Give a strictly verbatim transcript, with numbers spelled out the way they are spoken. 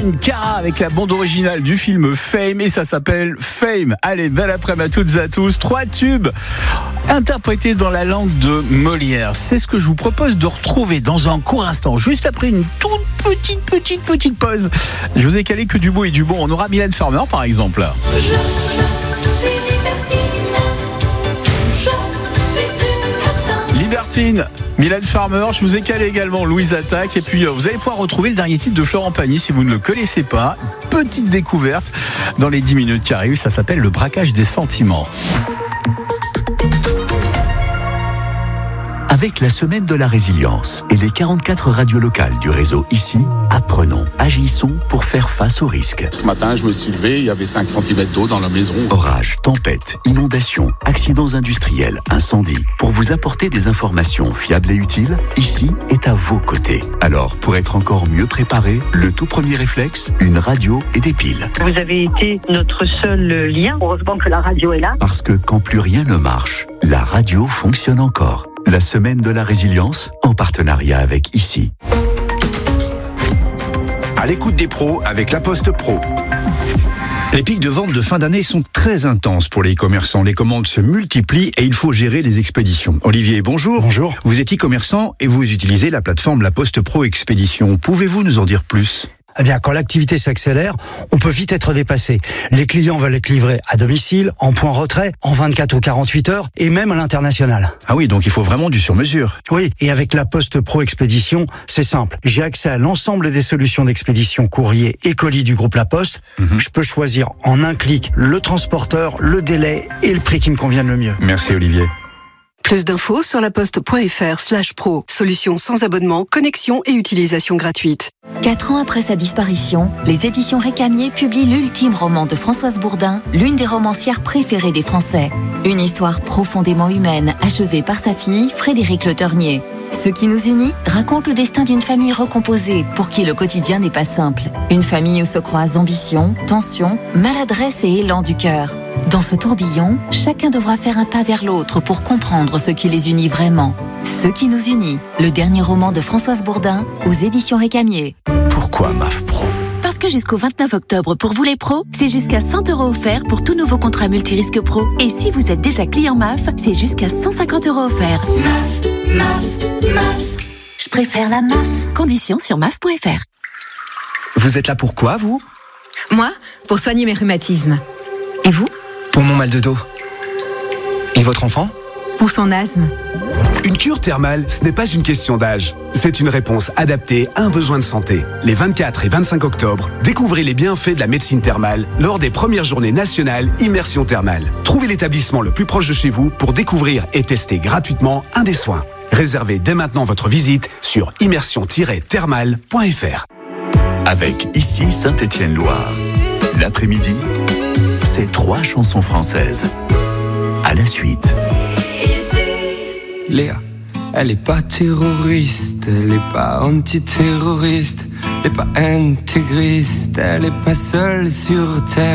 Irene Cara avec la bande originale du film Fame et ça s'appelle Fame. Allez, belle après-midi à toutes et à tous. Trois tubes interprétés dans la langue de Molière. C'est ce que je vous propose de retrouver dans un court instant, juste après une toute petite, petite, petite pause. Je vous ai calé que du beau et du bon. On aura Mylène Farmer par exemple. Je, je suis libertine. Je suis une libertine. Libertine. Mylène Farmer, je vous ai calé également Louise Attaque et puis euh, vous allez pouvoir retrouver le dernier titre de Florent Pagny si vous ne le connaissez pas. Petite découverte dans les dix minutes qui arrivent, ça s'appelle le braquage des sentiments. Avec la semaine de la résilience et les quarante-quatre radios locales du réseau Ici, apprenons, agissons pour faire face aux risques. Ce matin, je me suis levé, il y avait cinq centimètres d'eau dans la maison. Orages, tempêtes, inondations, accidents industriels, incendies. Pour vous apporter des informations fiables et utiles, Ici est à vos côtés. Alors, pour être encore mieux préparé, le tout premier réflexe, une radio et des piles. Vous avez été notre seul lien. Heureusement que la radio est là. Parce que quand plus rien ne marche, la radio fonctionne encore. La semaine de la résilience, en partenariat avec Ici. À l'écoute des pros avec La Poste Pro. Les pics de vente de fin d'année sont très intenses pour les e-commerçants. Les commandes se multiplient et il faut gérer les expéditions. Olivier, bonjour. Bonjour. Vous êtes e-commerçant et vous utilisez la plateforme La Poste Pro Expédition. Pouvez-vous nous en dire plus ? Eh bien, quand l'activité s'accélère, on peut vite être dépassé. Les clients veulent être livrés à domicile, en point retrait, en vingt-quatre ou quarante-huit heures, et même à l'international. Ah oui, donc il faut vraiment du sur-mesure. Oui, et avec la Poste Pro Expédition, c'est simple. J'ai accès à l'ensemble des solutions d'expédition courrier et colis du groupe La Poste. Mm-hmm. Je peux choisir en un clic le transporteur, le délai et le prix qui me convienne le mieux. Merci Olivier. Plus d'infos sur laposte.fr slash pro. Solution sans abonnement, connexion et utilisation gratuite. Quatre ans après sa disparition, les éditions Récamier publient l'ultime roman de Françoise Bourdin, l'une des romancières préférées des Français. Une histoire profondément humaine, achevée par sa fille, Frédérique Le Ternier. Ce qui nous unit raconte le destin d'une famille recomposée, pour qui le quotidien n'est pas simple. Une famille où se croisent ambition, tension, maladresse et élan du cœur. Dans ce tourbillon, chacun devra faire un pas vers l'autre pour comprendre ce qui les unit vraiment. Ce qui nous unit, le dernier roman de Françoise Bourdin, aux éditions Récamier. Pourquoi M A F Pro ? Parce que jusqu'au vingt-neuf octobre, pour vous les pros, c'est jusqu'à cent euros offerts pour tout nouveau contrat multirisque pro. Et si vous êtes déjà client M A F, c'est jusqu'à cent cinquante euros offerts. M A F, M A F, M A F. Je préfère la M A F. Conditions sur M A F point F R. Vous êtes là pour quoi, vous ? Moi, pour soigner mes rhumatismes. Et vous ? Pour mon mal de dos. Et votre enfant ? Pour son asthme. Une cure thermale, ce n'est pas une question d'âge. C'est une réponse adaptée à un besoin de santé. Les vingt-quatre et vingt-cinq octobre, découvrez les bienfaits de la médecine thermale lors des premières journées nationales Immersion Thermale. Trouvez l'établissement le plus proche de chez vous pour découvrir et tester gratuitement un des soins. Réservez dès maintenant votre visite sur immersion tiret thermale point F R. Avec Ici Saint-Étienne-Loire, l'après-midi, c'est trois chansons françaises. À la suite. Léa, elle est pas terroriste, elle est pas antiterroriste, elle est pas intégriste, elle est pas seule sur terre.